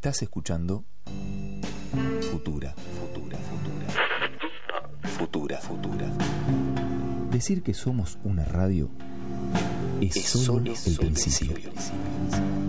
Estás escuchando Futura. Decir que somos una radio es solo el principio.